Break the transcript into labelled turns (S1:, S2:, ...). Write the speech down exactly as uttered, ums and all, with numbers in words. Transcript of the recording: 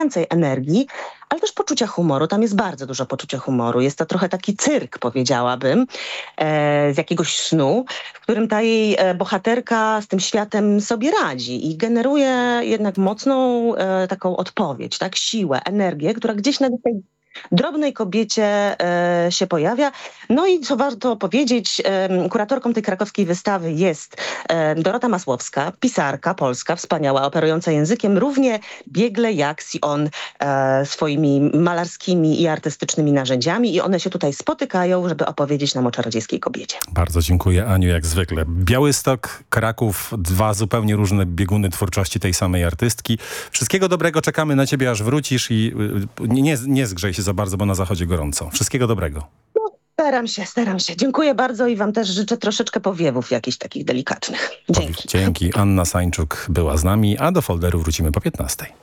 S1: więcej energii, ale też poczucia humoru. Tam jest bardzo dużo poczucia humoru. Jest to trochę taki cyrk, powiedziałabym, e, z jakiegoś snu, w którym ta jej e, bohaterka z tym światem sobie radzi i generuje jednak mocną e, taką odpowiedź, tak, siłę, energię, która gdzieś na tej drobnej kobiecie e, się pojawia. No i co warto powiedzieć, e, kuratorką tej krakowskiej wystawy jest e, Dorota Masłowska, pisarka polska, wspaniała, operująca językiem równie biegle jak si on e, swoimi malarskimi i artystycznymi narzędziami i one się tutaj spotykają, żeby opowiedzieć nam o czarodziejskiej kobiecie.
S2: Bardzo dziękuję, Aniu, jak zwykle. Białystok, Kraków, dwa zupełnie różne bieguny twórczości tej samej artystki. Wszystkiego dobrego, czekamy na ciebie, aż wrócisz i y, nie, nie zgrzej się za bardzo, bo na zachodzie gorąco. Wszystkiego dobrego.
S1: No, staram się, staram się. Dziękuję bardzo i wam też życzę troszeczkę powiewów jakichś takich delikatnych. Dzięki.
S2: Dzięki. Anna Sańczuk była z nami, a do folderu wrócimy po piętnastej.